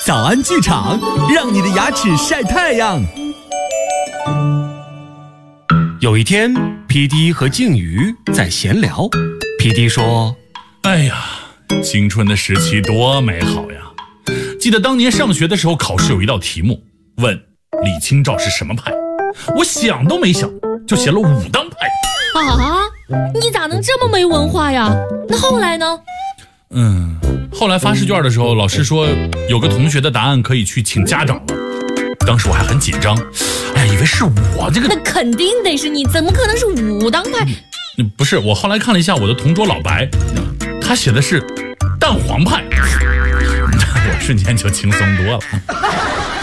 早安剧场，让你的牙齿晒太阳。有一天 PD 和静瑜在闲聊， PD 说： 哎呀，青春的时期多美好呀！记得当年上学的时候，考试有一道题目问李清照是什么派，我想都没想就写了武当派。 啊，你咋能这么没文化呀？那后来呢？ 后来发试卷的时候，老师说有个同学的答案可以去请家长了。当时我还很紧张，以为是我这个。 那肯定得是你，怎么可能是武当派？ 不是，我后来看了一下我的同桌老白，他写的是蛋黄派，我瞬间就轻松多了。